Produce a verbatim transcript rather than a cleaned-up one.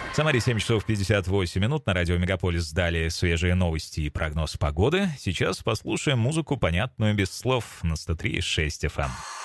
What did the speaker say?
В Самаре семь часов пятьдесят восемь минут. На радио «Мегаполис» далее свежие новости и прогноз погоды. Сейчас послушаем музыку, понятную без слов, на сто три и шесть эф эм.